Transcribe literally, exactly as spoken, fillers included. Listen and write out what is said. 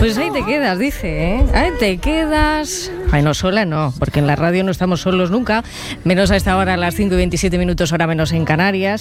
Pues ahí te quedas, dice, ¿eh? Ahí te quedas. Ay, no, sola no, porque en la radio no estamos solos nunca, menos a esta hora, a las cinco y veintisiete minutos, hora menos en Canarias.